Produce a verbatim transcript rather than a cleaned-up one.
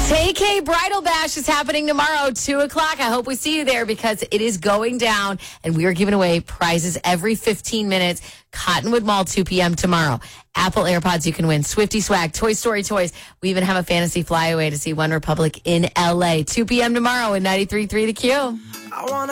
Tay K Bridal Bash is happening tomorrow, two o'clock. I hope we see you there because it is going down, and we are giving away prizes every fifteen minutes. Cottonwood Mall, two p.m. tomorrow. Apple AirPods you can win. Swifty Swag, Toy Story Toys. We even have a fantasy flyaway to see One Republic in L A. two p.m. tomorrow in ninety-three point three The Q. I wanna